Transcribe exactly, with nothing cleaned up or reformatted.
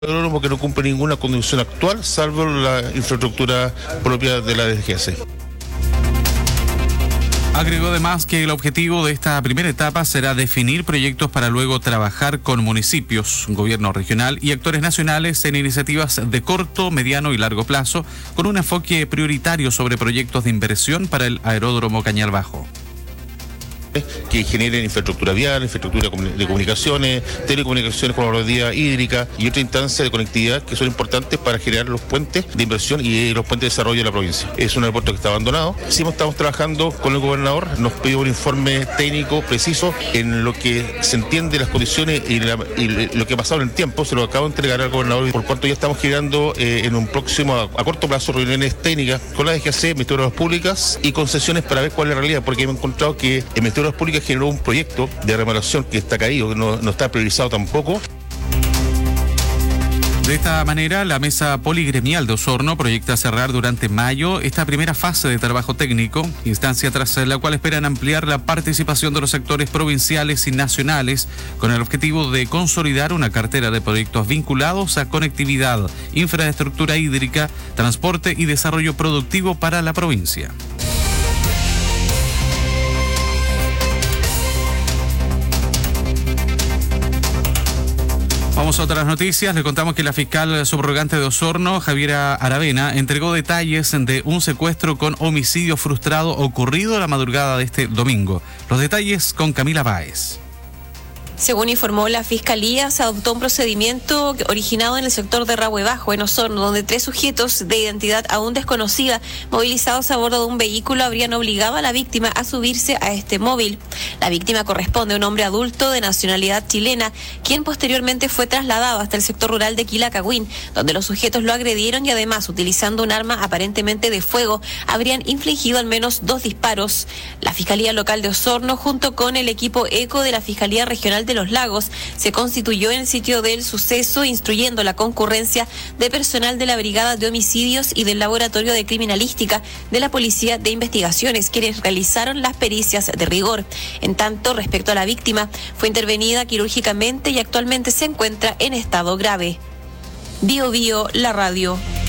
Porque no cumple ninguna condición actual, salvo la infraestructura propia de la D G S. Agregó además que el objetivo de esta primera etapa será definir proyectos para luego trabajar con municipios, gobierno regional y actores nacionales en iniciativas de corto, mediano y largo plazo, con un enfoque prioritario sobre proyectos de inversión para el aeródromo Cañar Bajo. Que generen infraestructura vial, infraestructura de comunicaciones, telecomunicaciones con la red hídrica y otra instancia de conectividad que son importantes para generar los puentes de inversión y los puentes de desarrollo de la provincia. Es un aeropuerto que está abandonado. Sí, estamos trabajando con el gobernador, nos pidió un informe técnico preciso en lo que se entiende las condiciones y, la, y lo que ha pasado en el tiempo. Se lo acabo de entregar al gobernador, por cuanto ya estamos generando eh, en un próximo, a, a corto plazo, reuniones técnicas con la D G C, Ministerio de Obras Públicas y concesiones para ver cuál es la realidad, porque hemos encontrado que el Ministerio de Obras Públicas generó un proyecto de remodelación que está caído, que no, no está priorizado tampoco. De esta manera, la Mesa Poligremial de Osorno proyecta cerrar durante mayo esta primera fase de trabajo técnico, instancia tras la cual esperan ampliar la participación de los sectores provinciales y nacionales con el objetivo de consolidar una cartera de proyectos vinculados a conectividad, infraestructura hídrica, transporte y desarrollo productivo para la provincia. Vamos a otras noticias. Le contamos que la fiscal subrogante de Osorno, Javiera Aravena, entregó detalles de un secuestro con homicidio frustrado ocurrido la madrugada de este domingo. Los detalles con Camila Báez. Según informó la Fiscalía, se adoptó un procedimiento originado en el sector de Rahue Bajo, en Osorno, donde tres sujetos de identidad aún desconocida, movilizados a bordo de un vehículo, habrían obligado a la víctima a subirse a este móvil. La víctima corresponde a un hombre adulto de nacionalidad chilena, quien posteriormente fue trasladado hasta el sector rural de Quilacagüín, donde los sujetos lo agredieron y además, utilizando un arma aparentemente de fuego, habrían infligido al menos dos disparos. La Fiscalía Local de Osorno, junto con el equipo ECO de la Fiscalía Regional de de los Lagos, se constituyó en el sitio del suceso, instruyendo la concurrencia de personal de la Brigada de Homicidios y del Laboratorio de Criminalística de la Policía de Investigaciones, quienes realizaron las pericias de rigor. En tanto, respecto a la víctima, fue intervenida quirúrgicamente y actualmente se encuentra en estado grave. Bio Bio, la radio.